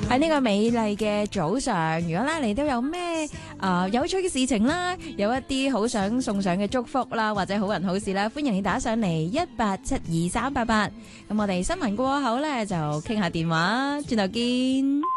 喺呢個美麗嘅早上，如果咧你都有咩有趣嘅事情啦，有一啲好想送上嘅祝福啦，或者好人好事啦，歡迎你打上嚟187238。咁我哋新聞過後咧就傾下電話，轉頭見。